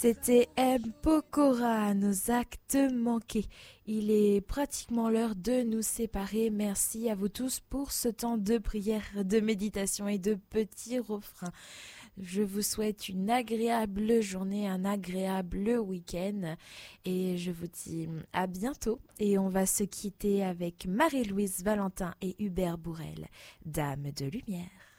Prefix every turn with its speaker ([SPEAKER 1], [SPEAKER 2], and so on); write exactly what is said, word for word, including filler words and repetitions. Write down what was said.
[SPEAKER 1] C'était M. Pokora, nos actes manqués. Il est pratiquement l'heure de nous séparer. Merci à vous tous pour ce temps de prière, de méditation et de petits refrains. Je vous souhaite une agréable journée, un agréable week-end et je vous dis à bientôt. Et on va se quitter avec Marie-Louise Valentin et Hubert Bourrel, Dame de Lumière.